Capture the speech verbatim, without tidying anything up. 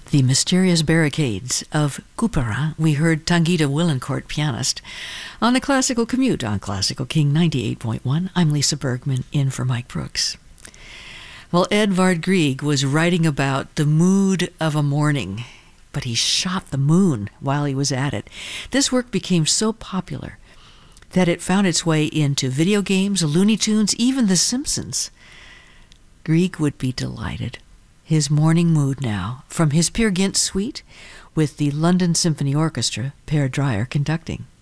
The Mysterious Barricades of Couperin, we heard Tanguy de Willencourt, pianist, on the Classical Commute on Classical King ninety-eight point one. I'm Lisa Bergman, in for Mike Brooks. Well, Edvard Grieg was writing about the mood of a morning, but he shot the moon while he was at it. This work became so popular that it found its way into video games, Looney Tunes, even The Simpsons. Grieg would be delighted. His morning mood now, from his Peer Gynt suite with the London Symphony Orchestra, Per Dreyer conducting.